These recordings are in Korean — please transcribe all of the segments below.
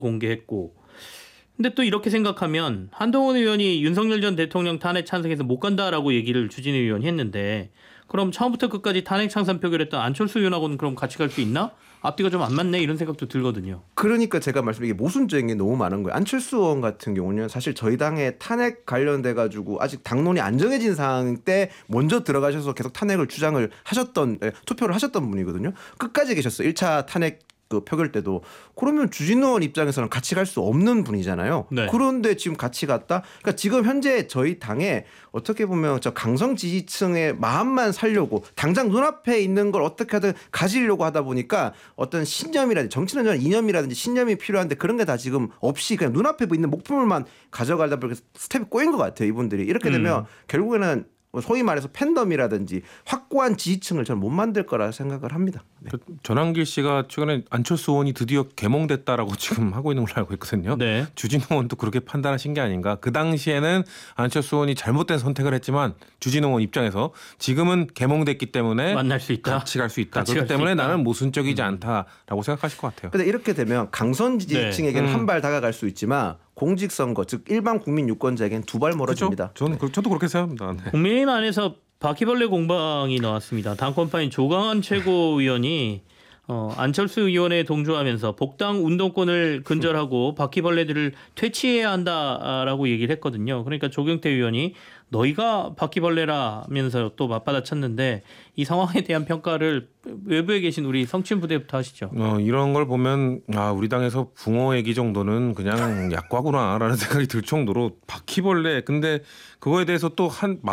공개했고. 근데 또 이렇게 생각하면 한동훈 의원이 윤석열 전 대통령 탄핵 찬성해서 못 간다라고 얘기를 주진우 의원이 했는데 그럼 처음부터 끝까지 탄핵 찬성 표결했던 안철수 의원하고는 그럼 같이 갈 수 있나? 앞뒤가 좀 안 맞네 이런 생각도 들거든요. 그러니까 제가 말씀드린 게 모순적인 게 너무 많은 거예요. 안철수 의원 같은 경우는 사실 저희 당의 탄핵 관련돼 가지고 아직 당론이 안 정해진 상황 때 먼저 들어가셔서 계속 탄핵을 주장을 하셨던 투표를 하셨던 분이거든요. 끝까지 계셨어요. 1차 탄핵 그 표결 때도. 그러면 주진우 의원 입장에서는 같이 갈 수 없는 분이잖아요. 네. 그런데 지금 같이 갔다. 그러니까 지금 현재 저희 당에 어떻게 보면 저 강성 지지층의 마음만 살려고 당장 눈앞에 있는 걸 어떻게 하든 가지려고 하다 보니까 어떤 신념이라든지 정치는 전 이념이라든지 신념이 필요한데 그런 게 다 지금 없이 그냥 눈앞에 있는 목표물만 가져가다 보니까 스텝이 꼬인 것 같아요. 이분들이. 이렇게 되면 결국에는 소위 말해서 팬덤이라든지 확고한 지지층을 저는 못 만들 거라 생각을 합니다. 네. 전한길 씨가 최근에 안철수 의원이 드디어 개몽됐다라고 지금 하고 있는 걸로 알고 있거든요. 네. 주진우 의원도 그렇게 판단하신 게 아닌가. 그 당시에는 안철수 의원이 잘못된 선택을 했지만 주진우 의원 입장에서 지금은 개몽됐기 때문에 만날 수 있다. 같이 갈 수 있다. 같이 그렇기 갈수 때문에 있다. 나는 모순적이지 않다라고 생각하실 것 같아요. 근데 이렇게 되면 강선 지지층에게는 네. 한 발 다가갈 수 있지만 공직선거 즉 일반 국민 유권자에게는 두 발 멀어집니다. 저도 그렇게 생각합니다. 네. 국민의힘 안에서 바퀴벌레 공방이 나왔습니다. 당권파인 조강한 최고위원이 안철수 의원에 동조하면서 복당 운동권을 근절하고 바퀴벌레들을 퇴치해야 한다라고 얘기를 했거든요. 그러니까 조경태 의원이 너희가 바퀴벌레라면서 또 맞받아쳤는데 이 상황에 대한 평가를 외부에 계신 우리 성친 부대부터 하시죠. 이런 걸 보면 우리 당에서 붕어 얘기 정도는 그냥 약과구나라는 생각이 들 정도로 바퀴벌레. 근데 그거에 대해서 또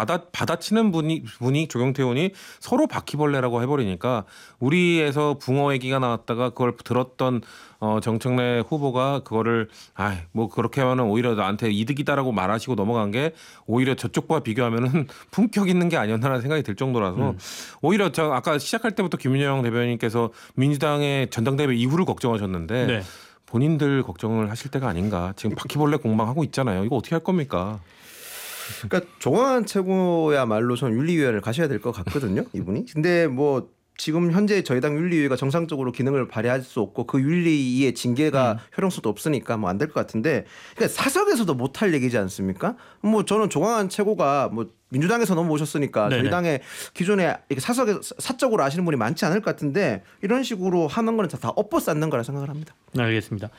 받아치는 분이 조경태 의원이 서로 바퀴벌레라고 해버리니까 우리에서 붕어 얘기가 나왔다가 그걸 들었던 정청래 후보가 그거를 뭐 그렇게 하면은 오히려 나한테 이득이다라고 말하시고 넘어간 게 오히려 저쪽과 비교하면은 품격 있는 게 아니었나라는 생각이 들 정도라서 오히려 저 아까 시작할 때부터 김윤영 대변인께서 민주당의 전당대회 이후를 걱정하셨는데 네. 본인들 걱정을 하실 때가 아닌가. 지금 바퀴벌레 공방하고 있잖아요. 이거 어떻게 할 겁니까? 그러니까 조광한 최고야말로 전 윤리위원회를 가셔야 될 것 같거든요. 이분이. 근데 뭐 지금 현재 저희 당 윤리위가 정상적으로 기능을 발휘할 수 없고 그 윤리위의 징계가 효력성도 없으니까 뭐 안 될 것 같은데 그러니까 사석에서도 못할 얘기지 않습니까? 뭐 저는 조광한 최고가 뭐 민주당에서 넘어오셨으니까 네네. 저희 당에 기존에 이렇게 사석에 사적으로 아시는 분이 많지 않을 것 같은데 이런 식으로 하는 거는 다 엎어쌓는 거라 생각을 합니다. 알겠습니다.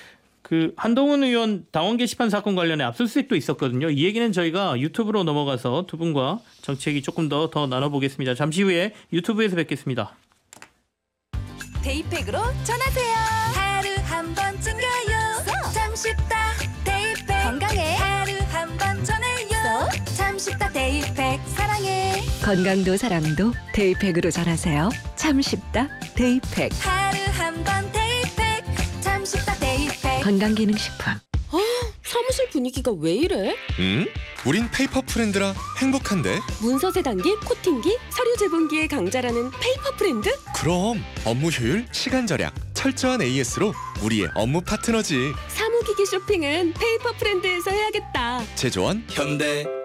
그 한동훈 의원 당원 게시판 사건 관련해 압수수색도 있었거든요. 이 얘기는 저희가 유튜브로 넘어가서 두 분과 정치 얘기 조금 더 나눠보겠습니다. 잠시 후에 유튜브에서 뵙겠습니다. 데이팩으로 전하세요. 하루 한 번 챙겨요. 참 쉽다 데이팩. 건강에 하루 한 번 전해요. 참 쉽다 데이팩. 사랑해. 건강도 사랑도 데이팩으로 전하세요. 참 쉽다 데이팩. 하루 한 번 데이팩. 참 쉽다 데이팩. 건강기능식품. 사무실 분위기가 왜 이래? 우린 페이퍼 프렌드라 행복한데? 문서세 단기, 코팅기, 서류 제본기의 강자라는 페이퍼 프렌드? 그럼 업무 효율, 시간 절약, 철저한 AS로 우리의 업무 파트너지. 사무기기 쇼핑은 페이퍼 프렌드에서 해야겠다. 제조원 현대